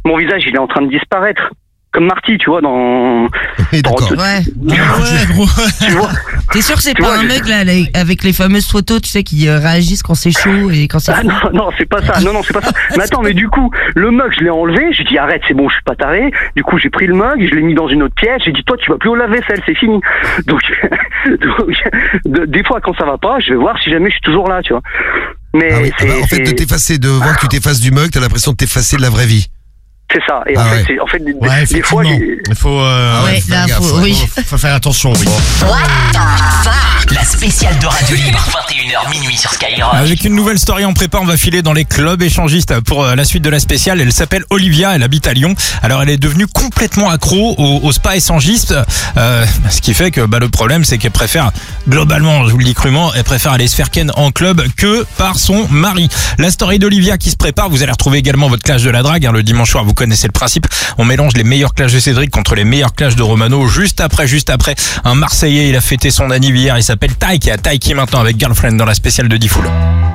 mon visage il est en train de disparaître. Comme Marty, tu vois, dans... Oui, d'accord. Ouais. Ouais, gros. Tu vois. T'es sûr que c'est Tu pas vois, un mec là avec les fameuses photos, tu sais, qui réagissent quand c'est chaud et quand c'est Ah froid? non, c'est pas ça. Non, c'est pas ça. Mais attends, mais du coup, le mug, je l'ai enlevé. J'ai dit, arrête, c'est bon, je suis pas taré. Du coup, j'ai pris le mug, je l'ai mis dans une autre pièce. J'ai dit, toi, tu vas plus au lave-vaisselle, c'est fini. Donc, des fois, quand ça va pas, je vais voir si jamais je suis toujours là, tu vois. Mais Ah oui. En fait, de t'effacer, de voir que tu t'effaces du mug, t'as l'impression de t'effacer de la vraie vie. c'est ça. Et Ah en ouais. fait, des fois, effectivement. Il faut, Ouais, faut là, faire gaffe, oui. faut faire attention, oui. La spéciale de Radio Libre, 21h minuit sur Skyrock. Avec une nouvelle story en prépa, on va filer dans les clubs échangistes pour la suite de la spéciale. Elle s'appelle Olivia, elle habite à Lyon. Alors elle est devenue complètement accro au spa échangiste, ce qui fait que le problème c'est qu'elle préfère, globalement, je vous le dis crûment, elle préfère aller se faire ken en club que par son mari. La story d'Olivia qui se prépare, vous allez retrouver également votre clash de la drague, le dimanche soir, vous connaissez le principe. On mélange les meilleurs clashs de Cédric contre les meilleurs clashs de Romano. Juste après, un Marseillais, il a fêté son anniversaire, il s'appelle Taïk, et à Taïki maintenant avec Girlfriend dans la spéciale de Diffoul.